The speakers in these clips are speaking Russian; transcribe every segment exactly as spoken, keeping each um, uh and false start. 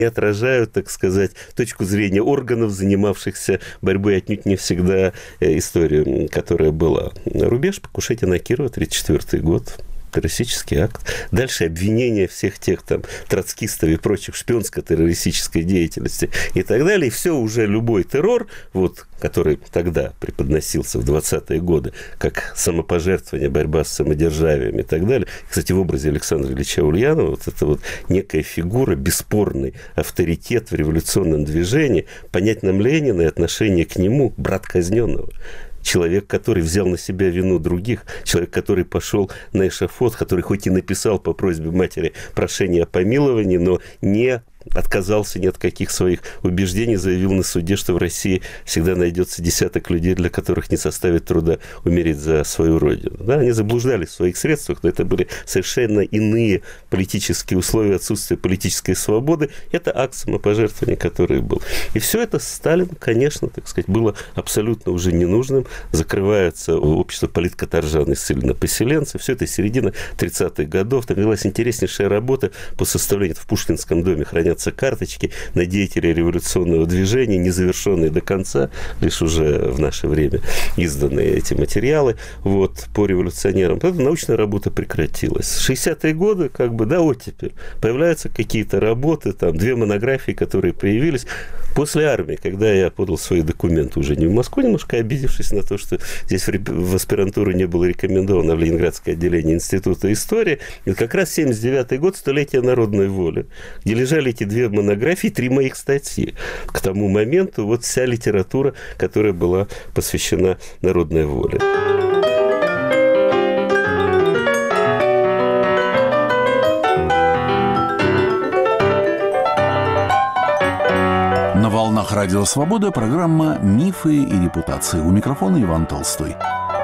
и отражают, так сказать, точку зрения органов, занимавшихся борьбой, отнюдь не всегда историю, которая была. Рубеж, покушение на Кирова, тридцать четвёртый год. Террористический акт. Дальше обвинения всех тех там троцкистов и прочих в шпионско-террористической деятельности и так далее. И все уже любой террор, вот, который тогда преподносился в двадцатые годы, как самопожертвование, борьба с самодержавием и так далее. Кстати, в образе Александра Ильича Ульянова вот это вот некая фигура, бесспорный авторитет в революционном движении, понять нам Ленина и отношение к нему, брат казненного. Человек, который взял на себя вину других, человек, который пошел на эшафот, который хоть и написал по просьбе матери прошение о помиловании, но не отказался ни от каких своих убеждений, заявил на суде, что в России всегда найдется десяток людей, для которых не составит труда умереть за свою родину. Да, они заблуждались в своих средствах, но это были совершенно иные политические условия, отсутствие политической свободы. Это акт самопожертвования, который был. И все это Сталин, конечно, так сказать, было абсолютно уже ненужным. Закрывается общество политкаторжан ссыльно-поселенцев. Все это середина тридцатых годов. Там велась интереснейшая работа по составлению в Пушкинском доме, хранятся карточки на деятелей революционного движения, незавершенные до конца, лишь уже в наше время изданные эти материалы вот, по революционерам. Потом научная работа прекратилась. шестидесятые годы, как бы, да, оттепель. Появляются какие-то работы, там, две монографии, которые появились после армии, когда я подал свои документы уже не в Москву, немножко обидевшись на то, что здесь в аспирантуру не было рекомендовано в Ленинградское отделение Института истории. И как раз семьдесят девятый год, столетие народной воли, где лежали эти две монографии, три моих статьи. К тому моменту вот вся литература, которая была посвящена народной воле. На волнах Радио Свобода программа «Мифы и репутации». У микрофона Иван Толстой.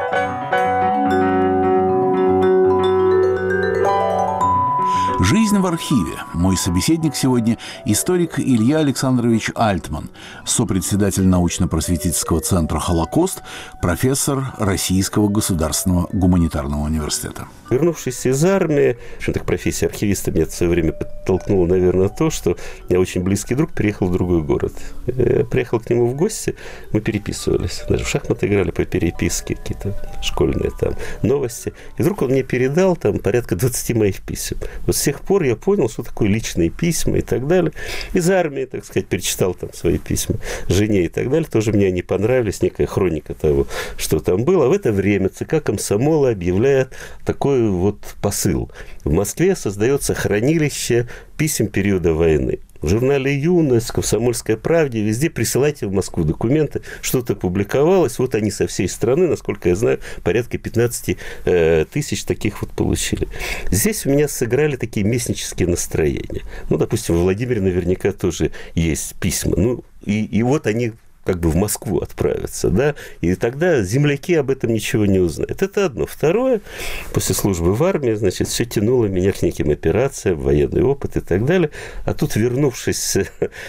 Жизнь в архиве. Мой собеседник сегодня – историк Илья Александрович Альтман, сопредседатель научно-просветительского центра «Холокост», профессор Российского государственного гуманитарного университета. Вернувшись из армии, в общем-то, профессия архивиста меня в свое время подтолкнула, наверное, то, что у меня очень близкий друг переехал в другой город. Я приехал к нему в гости, мы переписывались. Даже в шахматы играли по переписке, какие-то школьные там новости. И вдруг он мне передал там порядка двадцати моих писем. Вот с тех пор я понял, что такое личные письма и так далее. Из армии, так сказать, перечитал там свои письма жене и так далее. Тоже мне они понравились, некая хроника того, что там было. А в это время ЦК комсомола объявляет такой вот посыл. В Москве создается хранилище писем периода войны. В журнале «Юность», в «Комсомольской правде», везде присылайте в Москву документы, что-то публиковалось. Вот они со всей страны, насколько я знаю, порядка пятнадцать э, тысяч таких вот получили. Здесь у меня сыграли такие местнические настроения. Ну, допустим, в Владимире наверняка тоже есть письма. Ну, и, и вот они как бы в Москву отправятся, да, и тогда земляки об этом ничего не узнают. Это одно. Второе, после службы в армии, значит, все тянуло меня к неким операциям, военный опыт и так далее. А тут, вернувшись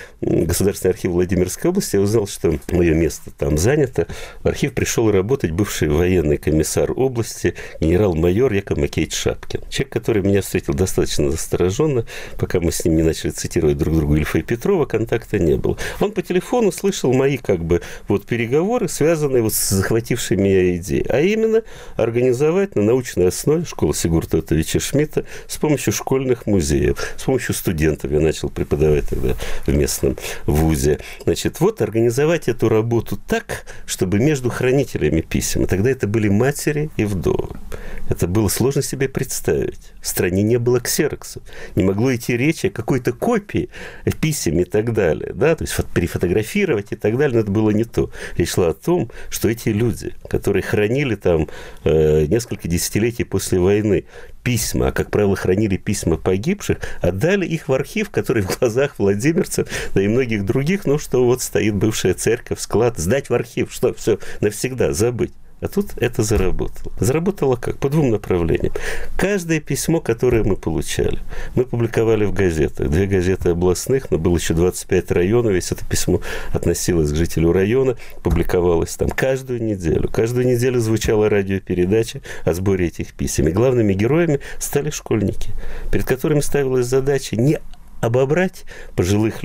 в Государственный архив Владимирской области, я узнал, что мое место там занято. В архив пришел работать бывший военный комиссар области, генерал-майор Яков Макеевич Шапкин. Человек, который меня встретил достаточно настороженно, пока мы с ним не начали цитировать друг друга Ильфа и Петрова, контакта не было. Он по телефону слышал мои как бы вот переговоры, связанные вот с захватившей меня идеей, а именно организовать на научной основе школу Сигурда Отовича Шмидта с помощью школьных музеев, с помощью студентов. Я начал преподавать тогда в местном вузе. Значит, вот организовать эту работу так, чтобы между хранителями писем, и тогда это были матери и вдовы. Это было сложно себе представить. В стране не было ксероксов. Не могло идти речь о какой-то копии писем и так далее. Да? То есть перефотографировать и так далее. Но это было не то. Речь шла о том, что эти люди, которые хранили там э, несколько десятилетий после войны письма, а, как правило, хранили письма погибших, отдали их в архив, который в глазах владимирцев, да и многих других, ну, что вот стоит бывшая церковь, склад, сдать в архив, что все навсегда забыть. А тут это заработало. Заработало как? По двум направлениям. Каждое письмо, которое мы получали, мы публиковали в газетах. Две газеты областных, но было еще двадцать пять районов. Весь это письмо относилось к жителю района, публиковалось там каждую неделю. Каждую неделю звучала радиопередача о сборе этих писем. И главными героями стали школьники, перед которыми ставилась задача не обобрать пожилых